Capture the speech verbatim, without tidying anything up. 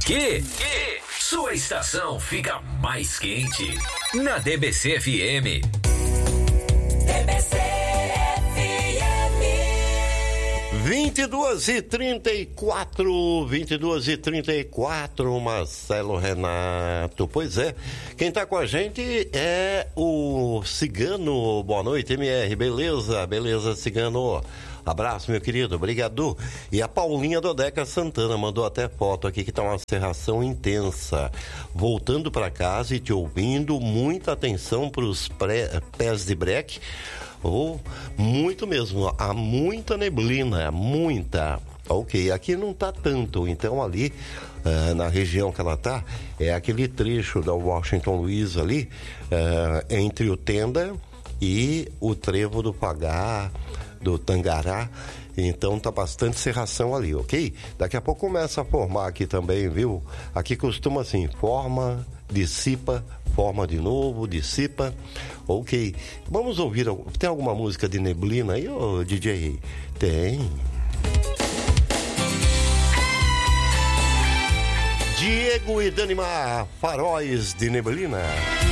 Aqui, sua estação fica mais quente. Na D B C F M. D B C F M. vinte e duas e trinta e quatro, vinte e duas e trinta e quatro, Marcelo Renato. Pois é, quem tá com a gente é o Cigano. Boa noite, M R. Beleza, beleza, Cigano. Abraço, meu querido, obrigado. E a Paulinha Dodeca Santana mandou até foto aqui que tá uma serração intensa. Voltando para casa e te ouvindo, muita atenção pros pré, pés de breque. Oh, muito mesmo, há muita neblina, muita. Ok, aqui não tá tanto, então ali uh, na região que ela tá, é aquele trecho da Washington Luiz ali, uh, entre o Tenda e o Trevo do Pagá, do Tangará, então tá bastante serração ali, ok? Daqui a pouco começa a formar aqui também, viu? Aqui costuma assim, forma, dissipa, forma de novo, dissipa, ok? Vamos ouvir, tem alguma música de neblina aí, ô D J? Tem. Diego e Danimar, Faróis de Neblina.